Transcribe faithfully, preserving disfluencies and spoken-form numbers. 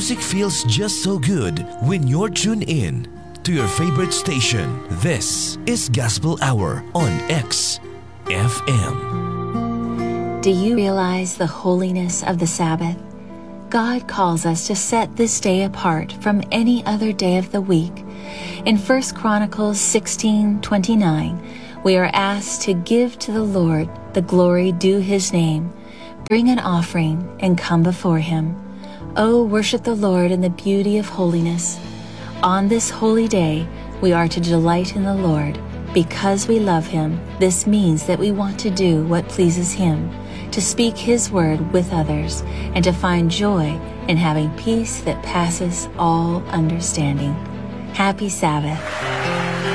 Music feels just so good when you're tuned in to your favorite station. This is Gospel Hour on X F M. Do you realize the holiness of the Sabbath? God calls us to set this day apart from any other day of the week. In First Chronicles sixteen twenty-nine, we are asked to give to the Lord the glory due His name, bring an offering, and come before Him. Oh, worship the Lord in the beauty of holiness. On this holy day, we are to delight in the Lord. Because we love Him, this means that we want to do what pleases Him, to speak His word with others, and to find joy in having peace that passes all understanding. Happy Sabbath.